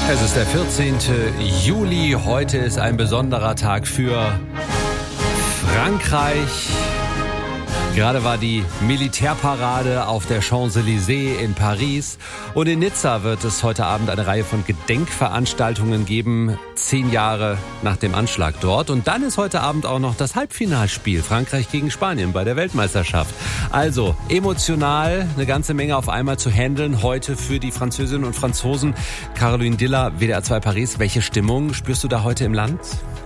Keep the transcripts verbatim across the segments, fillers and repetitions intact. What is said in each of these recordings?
Es ist der vierzehnte Juli. Heute ist ein besonderer Tag für Frankreich. Gerade war die Militärparade auf der Champs-Élysées in Paris. Und in Nizza wird es heute Abend eine Reihe von Gedenkveranstaltungen geben, zehn Jahre nach dem Anschlag dort. Und dann ist heute Abend auch noch das Halbfinalspiel Frankreich gegen Spanien bei der Weltmeisterschaft. Also emotional eine ganze Menge auf einmal zu handeln heute für die Französinnen und Franzosen. Caroline Diller, W D R zwei Paris. Welche Stimmung spürst du da heute im Land?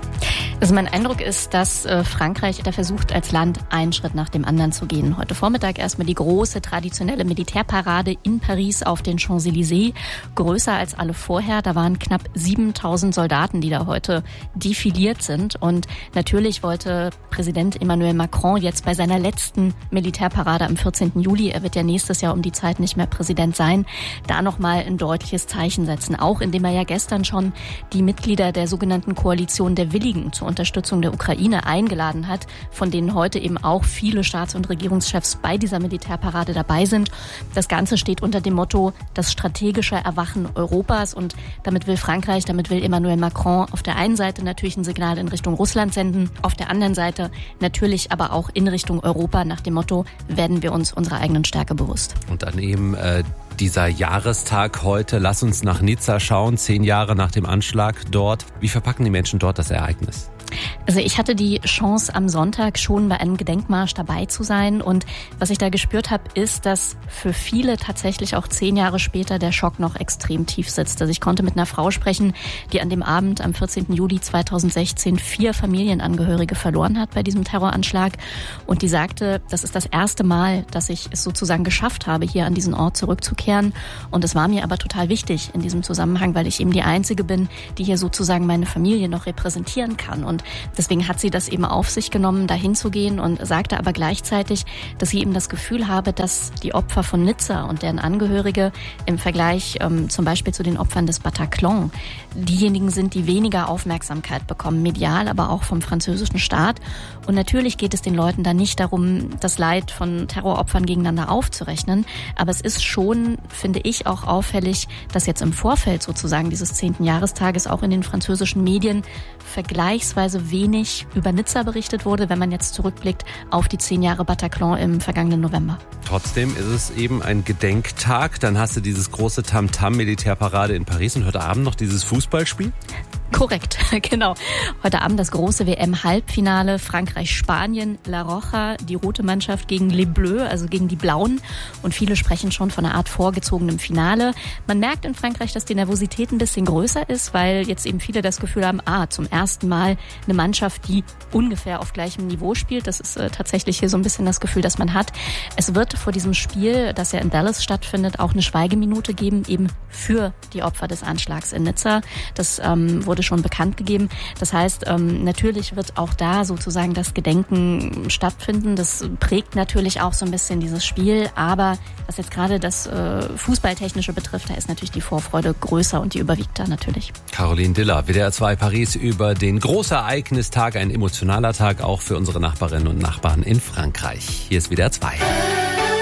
Also mein Eindruck ist, dass äh, Frankreich da versucht, als Land einen Schritt nach dem anderen zu gehen. Heute Vormittag erstmal die große traditionelle Militärparade in Paris auf den Champs-Élysées. Größer als alle vorher. Da waren knapp siebentausend Soldaten, die da heute defiliert sind. Und natürlich wollte Präsident Emmanuel Macron jetzt bei seiner letzten Militärparade am vierzehnten Juli, er wird ja nächstes Jahr um die Zeit nicht mehr Präsident sein, da nochmal ein deutliches Zeichen setzen. Auch indem er ja gestern schon die Mitglieder der sogenannten Koalition der Willigen zur Unterstützung der Ukraine eingeladen hat, von denen heute eben auch viele Staats- und Regierungschefs bei dieser Militärparade dabei sind. Das Ganze steht unter dem Motto das strategische Erwachen Europas und damit will Frankreich, damit will Emmanuel Macron auf der einen Seite natürlich ein Signal in Richtung Russland senden, auf der anderen Seite natürlich aber auch in Richtung Europa nach dem Motto, werden wir uns unserer eigenen Stärke bewusst. Und dann eben äh, dieser Jahrestag heute, lass uns nach Nizza schauen, zehn Jahre nach dem Anschlag dort. Wie verpacken die Menschen dort das Ereignis? Also ich hatte die Chance, am Sonntag schon bei einem Gedenkmarsch dabei zu sein. Und was ich da gespürt habe, ist, dass für viele tatsächlich auch zehn Jahre später der Schock noch extrem tief sitzt. Also ich konnte mit einer Frau sprechen, die an dem Abend am vierzehnten Juli zweitausendsechzehn vier Familienangehörige verloren hat bei diesem Terroranschlag. Und die sagte, das ist das erste Mal, dass ich es sozusagen geschafft habe, hier an diesen Ort zurückzukehren. Und es war mir aber total wichtig in diesem Zusammenhang, weil ich eben die Einzige bin, die hier sozusagen meine Familie noch repräsentieren kann. Und deswegen hat sie das eben auf sich genommen, dahin zu gehen und sagte aber gleichzeitig, dass sie eben das Gefühl habe, dass die Opfer von Nizza und deren Angehörige im Vergleich ähm, zum Beispiel zu den Opfern des Bataclan diejenigen sind, die weniger Aufmerksamkeit bekommen, medial, aber auch vom französischen Staat. Und natürlich geht es den Leuten da nicht darum, das Leid von Terroropfern gegeneinander aufzurechnen. Aber es ist schon, finde ich, auch auffällig, dass jetzt im Vorfeld sozusagen dieses zehnten Jahrestages auch in den französischen Medien vergleichsweise wenig über Nizza berichtet wurde, wenn man jetzt zurückblickt auf die zehn Jahre Bataclan im vergangenen November. Trotzdem ist es eben ein Gedenktag. Dann hast du dieses große Tamtam-Militärparade in Paris und heute Abend noch dieses Fußballspiel? Korrekt, genau. Heute Abend das große W M-Halbfinale Frankreich-Spanien, La Roja, die rote Mannschaft gegen Les Bleus, also gegen die Blauen. Und viele sprechen schon von einer Art vorgezogenem Finale. Man merkt in Frankreich, dass die Nervosität ein bisschen größer ist, weil jetzt eben viele das Gefühl haben, ah, zum ersten Mal eine Mannschaft, die ungefähr auf gleichem Niveau spielt. Das ist äh, tatsächlich hier so ein bisschen das Gefühl, das man hat. Es wird vor diesem Spiel, das ja in Dallas stattfindet, auch eine Schweigeminute geben, eben für die Opfer des Anschlags in Nizza. Das ähm, wurde schon bekannt gegeben. Das heißt, ähm, natürlich wird auch da sozusagen das Gedenken stattfinden. Das prägt natürlich auch so ein bisschen dieses Spiel. Aber was jetzt gerade das äh, Fußballtechnische betrifft, da ist natürlich die Vorfreude größer und die überwiegt da natürlich. Caroline Diller, W D R zwei Paris über den Großereignistag, ein emotionaler Tag auch für unsere Nachbarinnen und Nachbarn in Frankreich. Hier ist W D R zwei.